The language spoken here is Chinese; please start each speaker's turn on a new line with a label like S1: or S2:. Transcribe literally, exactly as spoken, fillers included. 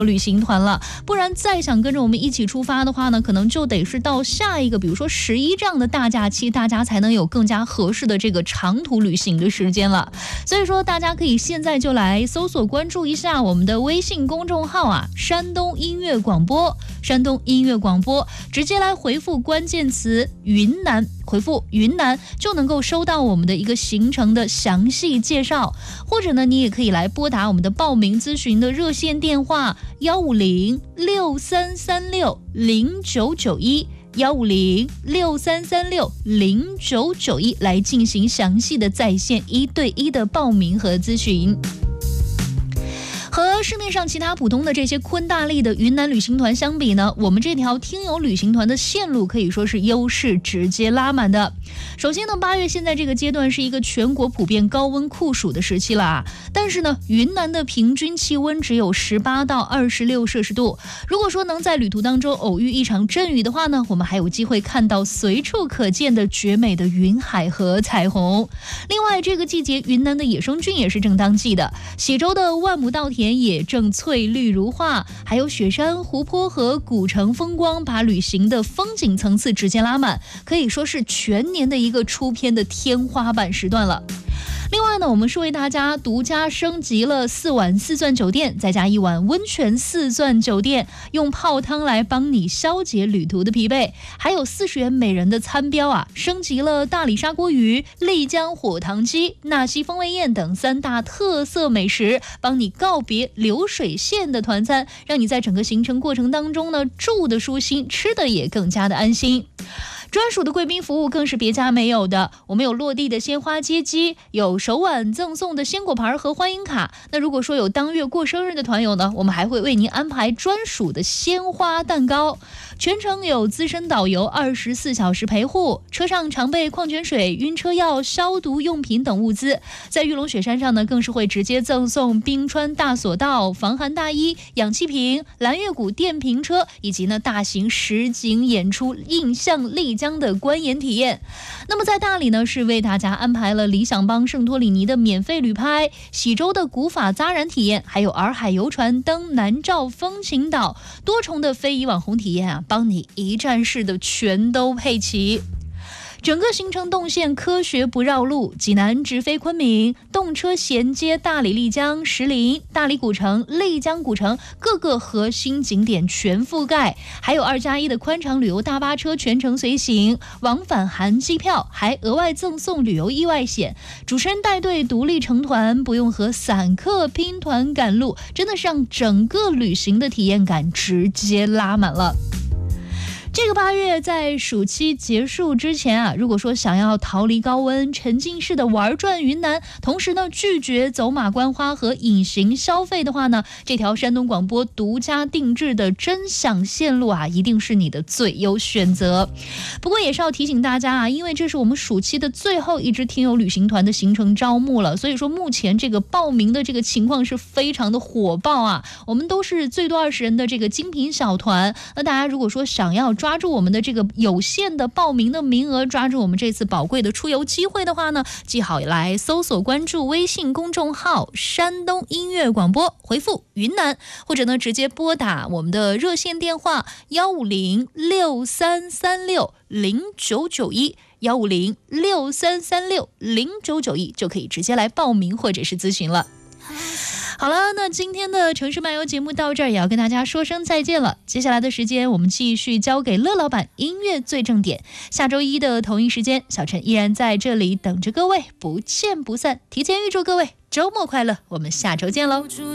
S1: 旅行团了，不然再想跟着我们一起出发的话呢，可能就得是到下一个比如说十一这样的大假期，大家才能有更加合适的这个长途旅行的时间了。所以说大家可以现在就来搜索关注一下我们的微信公众号啊，山东音乐广播，山东音乐广播，直接来回复关键词云南，回复云南就能够收到我们的一个行程的详细介绍。或者呢，你也可以来拨打我们的报名咨询的热线电话幺五零六三三六零九九一幺五零六三三六零九九一来进行详细的在线一对一的报名和咨询。和市面上其他普通的这些昆大丽的云南旅行团相比呢，我们这条听友旅行团的线路可以说是优势直接拉满的。首先呢，八月现在这个阶段是一个全国普遍高温酷暑的时期了啊，但是呢，云南的平均气温只有十八到二十六摄氏度。如果说能在旅途当中偶遇一场阵雨的话呢，我们还有机会看到随处可见的绝美的云海和彩虹。另外，这个季节云南的野生菌也是正当季的，喜洲的万亩稻田也正翠绿如画，还有雪山、湖泊和古城风光，把旅行的风景层次直接拉满，可以说是全年的一个出片的天花板时段了。另外呢，我们是为大家独家升级了四晚四钻酒店，再加一晚温泉四钻酒店，用泡汤来帮你消解旅途的疲惫。还有四十元每人的餐标啊，升级了大理砂锅鱼、丽江火塘鸡、纳西风味宴等三大特色美食，帮你告别流水线的团餐，让你在整个行程过程当中呢，住的舒心，吃的也更加的安心。专属的贵宾服务更是别家没有的，我们有落地的鲜花接机，有首晚赠送的鲜果盘和欢迎卡。那如果说有当月过生日的团友呢，我们还会为您安排专属的鲜花蛋糕。全程有资深导游二十四小时陪护，车上常备矿泉水、晕车药、消毒用品等物资。在玉龙雪山上呢，更是会直接赠送冰川大索道、防寒大衣、氧气瓶、蓝月谷电瓶车，以及呢大型实景演出印象丽江的观演体验。那么在大理呢，是为大家安排了理想邦圣托里尼的免费旅拍，喜洲的古法扎染体验，还有洱海游船登南诏风情岛，多重的非遗网红体验啊，帮你一站式的全都配齐。整个行程动线科学不绕路，济南直飞昆明，动车衔接大理、丽江、石林、大理古城、丽江古城各个核心景点全覆盖，还有二加一的宽敞旅游大巴车全程随行，往返含机票，还额外赠送旅游意外险。主持人带队独立成团，不用和散客拼团赶路，真的是让整个旅行的体验感直接拉满了。这个八月在暑期结束之前啊，如果说想要逃离高温，沉浸式的玩转云南，同时呢拒绝走马观花和隐形消费的话呢，这条山东广播独家定制的真享线路啊，一定是你的最优选择。不过也是要提醒大家啊，因为这是我们暑期的最后一支听友旅行团的行程招募了，所以说目前这个报名的这个情况是非常的火爆啊。我们都是最多二十人的这个精品小团，那大家如果说想要抓住我们的这个有限的报名的名额，抓住我们这次宝贵的出游机会的话呢，记好来搜索关注微信公众号山东音乐广播，回复云南，或者呢直接拨打我们的热线电话幺五零六三三六零九九一幺五零六三三六零九九一就可以直接来报名或者是咨询了。好了，那今天的城市漫游节目到这儿也要跟大家说声再见了。接下来的时间我们继续交给乐老板音乐最正点，下周一的同一时间，小陈依然在这里等着各位，不见不散。提前预祝各位周末快乐，我们下周见喽。